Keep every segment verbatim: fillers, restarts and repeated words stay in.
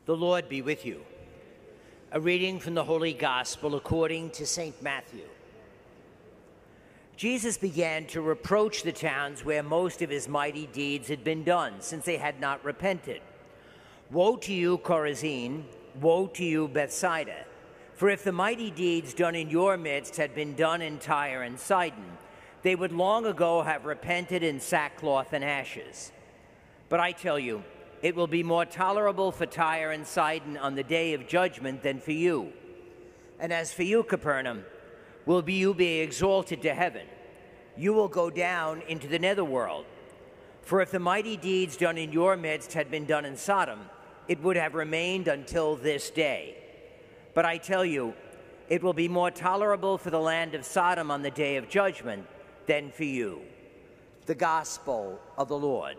The Lord be with you. A reading from the Holy Gospel according to Saint Matthew. Jesus began to reproach the towns where most of his mighty deeds had been done, since they had not repented. Woe to you, Chorazin! Woe to you, Bethsaida! For if the mighty deeds done in your midst had been done in Tyre and Sidon, they would long ago have repented in sackcloth and ashes. But I tell you, it will be more tolerable for Tyre and Sidon on the day of judgment than for you. And as for you, Capernaum, will be you be exalted to heaven. You will go down into the netherworld. For if the mighty deeds done in your midst had been done in Sodom, it would have remained until this day. But I tell you, it will be more tolerable for the land of Sodom on the day of judgment than for you. The Gospel of the Lord.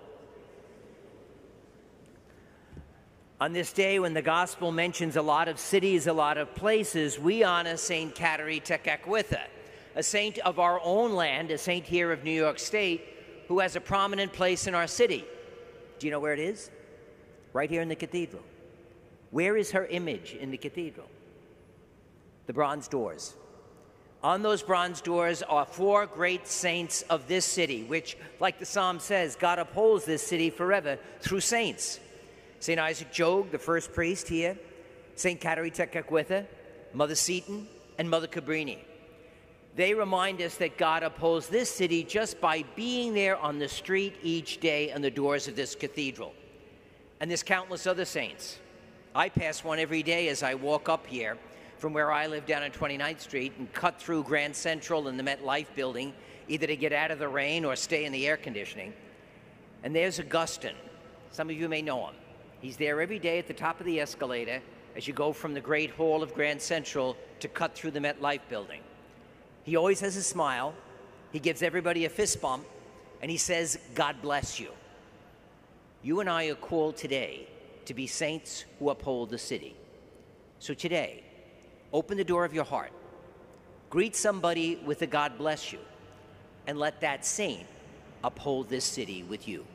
On this day, when the Gospel mentions a lot of cities, a lot of places, we honor Saint Kateri Tekakwitha, a saint of our own land, a saint here of New York State, who has a prominent place in our city. Do you know where it is? Right here in the cathedral. Where is her image in the cathedral? The bronze doors. On those bronze doors are four great saints of this city, which, like the psalm says, God upholds this city forever through saints. Saint Isaac Jogues, the first priest here, Saint Kateri Tekakwitha, Mother Seton, and Mother Cabrini. They remind us that God upholds this city just by being there on the street each day on the doors of this cathedral. And there's countless other saints. I pass one every day as I walk up here from where I live down on twenty-ninth Street and cut through Grand Central and the MetLife building, either to get out of the rain or stay in the air conditioning. And there's Augustine. Some of you may know him. He's there every day at the top of the escalator as you go from the Great Hall of Grand Central to cut through the MetLife building. He always has a smile, he gives everybody a fist bump, and he says, God bless you. You and I are called today to be saints who uphold the city. So today, open the door of your heart, greet somebody with a God bless you, and let that saint uphold this city with you.